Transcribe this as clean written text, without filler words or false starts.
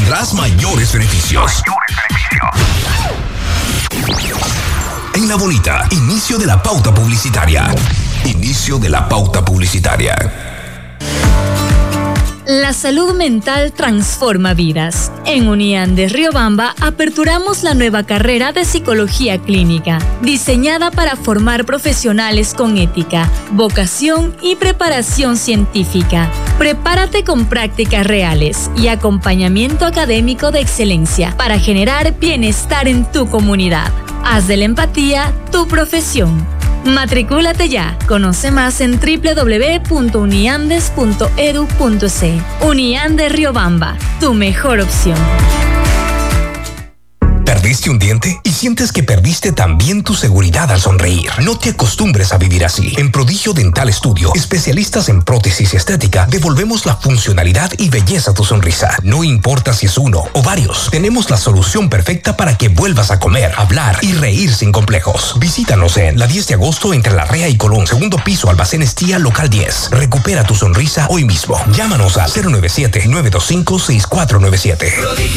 tendrás mayores beneficios. En La Bonita, inicio de la pauta publicitaria. Inicio de la pauta publicitaria. La salud mental transforma vidas. En Unian de Riobamba aperturamos la nueva carrera de psicología clínica, diseñada para formar profesionales con ética, vocación y preparación científica. Prepárate con prácticas reales y acompañamiento académico de excelencia para generar bienestar en tu comunidad. Haz de la empatía tu profesión. Matricúlate ya. Conoce más en www.uniandes.edu.c. Unian de Riobamba, tu mejor opción. ¿Perdiste un diente? ¿Y sientes que perdiste también tu seguridad al sonreír? No te acostumbres a vivir así. En Prodigio Dental Studio, especialistas en prótesis y estética, devolvemos la funcionalidad y belleza a tu sonrisa. No importa si es uno o varios, tenemos la solución perfecta para que vuelvas a comer, hablar y reír sin complejos. Visítanos en la 10 de agosto entre La Rea y Colón, segundo piso, Almacenes Tía, local 10. Recupera tu sonrisa hoy mismo. Llámanos a 097-925-6497.